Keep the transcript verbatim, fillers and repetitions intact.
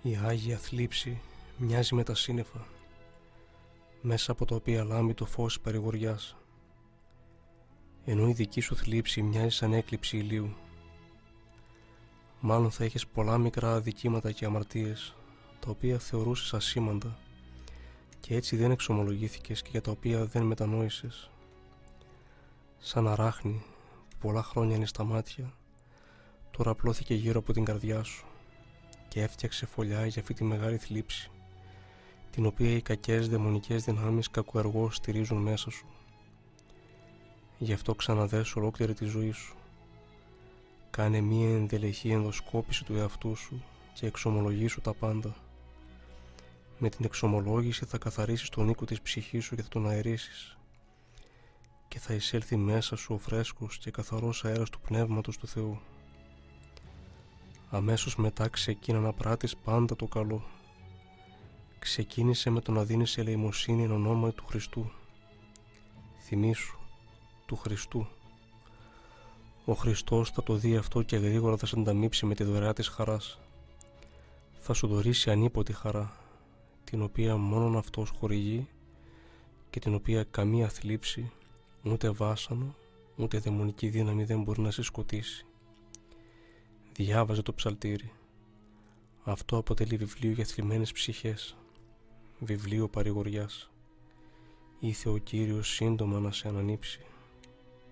Η Άγια θλίψη μοιάζει με τα σύννεφα, μέσα από τα οποία λάμπει το φως της παρηγοριάς, ενώ η δική σου θλίψη μοιάζει σαν έκλειψη ηλίου. Μάλλον θα έχεις πολλά μικρά αδικήματα και αμαρτίες, τα οποία θεωρούσες ασήμαντα και έτσι δεν εξομολογήθηκες και για τα οποία δεν μετανόησες. Σαν αράχνη που πολλά χρόνια είναι στα μάτια, τώρα απλώθηκε γύρω από την καρδιά σου και έφτιαξε φωλιά για αυτή τη μεγάλη θλίψη, την οποία οι κακές δαιμονικές δυνάμεις κακοεργώς στηρίζουν μέσα σου. Γι' αυτό ξαναδέσου ολόκληρη τη ζωή σου. Κάνε μία ενδελεχή ενδοσκόπηση του εαυτού σου και εξομολογήσου τα πάντα. Με την εξομολόγηση θα καθαρίσεις τον οίκο της ψυχής σου και θα τον αερίσεις, και θα εισέλθει μέσα σου ο φρέσκος και καθαρός αέρας του Πνεύματος του Θεού. Αμέσως μετά ξεκίνα να πράττεις πάντα το καλό. Ξεκίνησε με το να δίνεις ελεημοσύνη εν ονόματι του Χριστού. Θυμήσου, του Χριστού. Ο Χριστός θα το δει αυτό και γρήγορα θα σε ανταμείψει με τη δωρεά της χαράς. Θα σου δωρήσει ανίποτη χαρά, την οποία μόνον Αυτός χορηγεί και την οποία καμία θλίψη, ούτε βάσανο, ούτε δαιμονική δύναμη δεν μπορεί να σε σκοτήσει. Διάβαζε το ψαλτήρι. Αυτό αποτελεί βιβλίο για θλιμμένες ψυχές, βιβλίο παρηγοριάς. Ήθε ο Κύριος σύντομα να σε ανανύψει.